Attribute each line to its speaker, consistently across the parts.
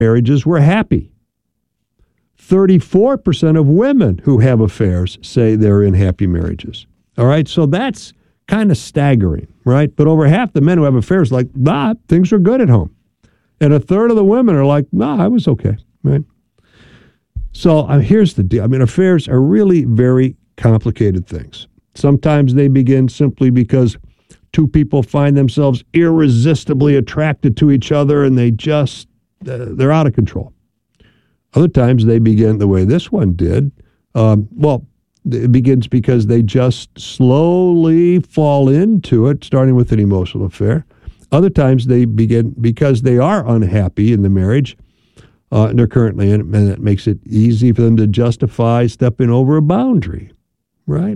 Speaker 1: marriages were happy. 34% of women who have affairs say they're in happy marriages. All right, so that's kind of staggering, right? But over half the men who have affairs are like, nah, things are good at home. And a third of the women are like, nah, I was okay, right? So here's the deal. I mean, affairs are really very complicated things. Sometimes they begin simply because two people find themselves irresistibly attracted to each other and they just, they're out of control. Other times they begin the way this one did. It begins because they just slowly fall into it, starting with an emotional affair. Other times they begin because they are unhappy in the marriage they're currently in, and it makes it easy for them to justify stepping over a boundary, right?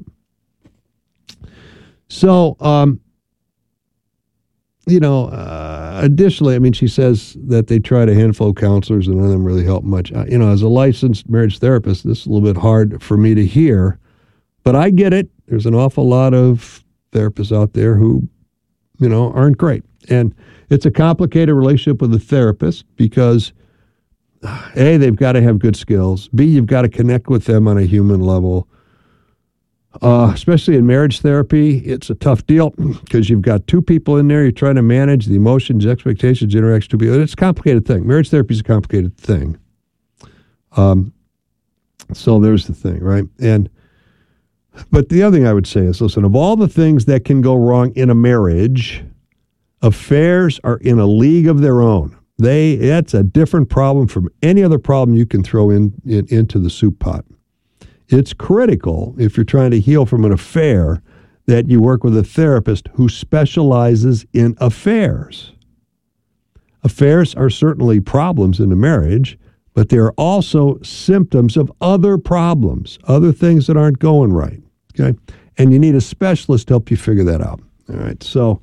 Speaker 1: So, additionally, I mean, she says that they tried a handful of counselors and none of them really helped much. As a licensed marriage therapist, this is a little bit hard for me to hear, but I get it. There's an awful lot of therapists out there who, aren't great. And it's a complicated relationship with a therapist because, A, they've got to have good skills. B, you've got to connect with them on a human level. Especially in marriage therapy, it's a tough deal because you've got two people in there. You're trying to manage the emotions, expectations, interactions, two people. It's a complicated thing. Marriage therapy is a complicated thing. So there's the thing, right? But the other thing I would say is, listen, of all the things that can go wrong in a marriage, affairs are in a league of their own. That's a different problem from any other problem you can throw into the soup pot. It's critical, if you're trying to heal from an affair, that you work with a therapist who specializes in affairs. Affairs are certainly problems in a marriage, but they're also symptoms of other problems, other things that aren't going right. Okay? And you need a specialist to help you figure that out. All right? So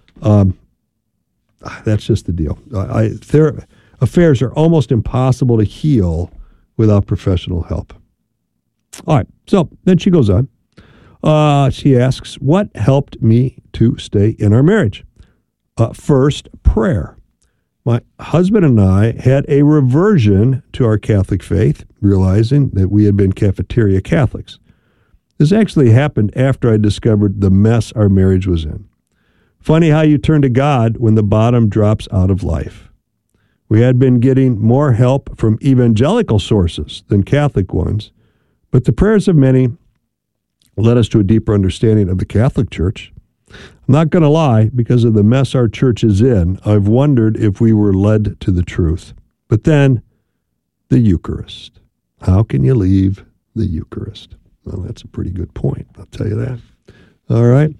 Speaker 1: that's just the deal. Affairs are almost impossible to heal without professional help. All right, so then she goes on. She asks, what helped me to stay in our marriage? First, prayer. My husband and I had a reversion to our Catholic faith, realizing that we had been cafeteria Catholics. This actually happened after I discovered the mess our marriage was in. Funny how you turn to God when the bottom drops out of life. We had been getting more help from evangelical sources than Catholic ones, but the prayers of many led us to a deeper understanding of the Catholic Church. I'm not going to lie, because of the mess our church is in, I've wondered if we were led to the truth. But then, the Eucharist. How can you leave the Eucharist? Well, that's a pretty good point, I'll tell you that. All right.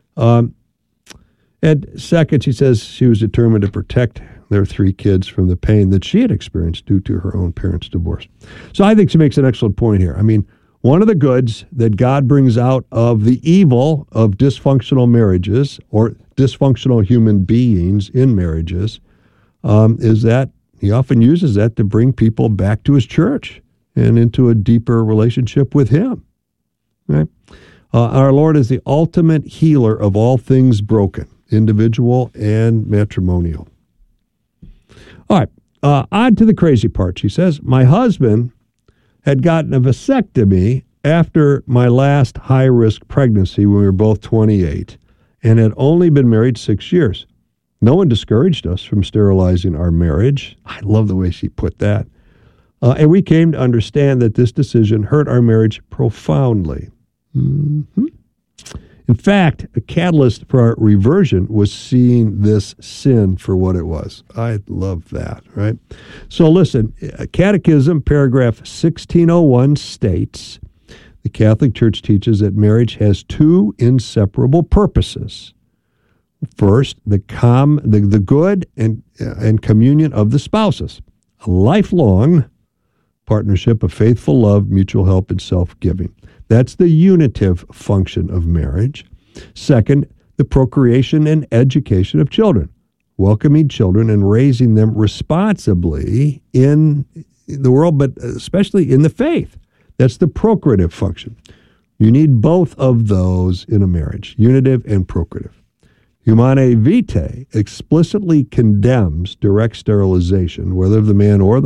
Speaker 1: And second, she says she was determined to protect their 3 kids from the pain that she had experienced due to her own parents' divorce. So I think she makes an excellent point here. I mean, one of the goods that God brings out of the evil of dysfunctional marriages or dysfunctional human beings in marriages is that he often uses that to bring people back to his church and into a deeper relationship with him. Right? Our Lord is the ultimate healer of all things broken, individual and matrimonial. All right, on to the crazy part. She says, my husband had gotten a vasectomy after my last high-risk pregnancy when we were both 28 and had only been married 6 years. No one discouraged us from sterilizing our marriage. I love the way she put that. And we came to understand that this decision hurt our marriage profoundly. Mm-hmm. In fact, a catalyst for our reversion was seeing this sin for what it was. I love that, right? So listen, Catechism, paragraph 1601 states, the Catholic Church teaches that marriage has 2 inseparable purposes. First, the good and communion of the spouses, a lifelong partnership of faithful love, mutual help, and self-giving. That's the unitive function of marriage. Second, the procreation and education of children, welcoming children and raising them responsibly in the world, but especially in the faith. That's the procreative function. You need both of those in a marriage, unitive and procreative. Humanae Vitae explicitly condemns direct sterilization, whether of the man or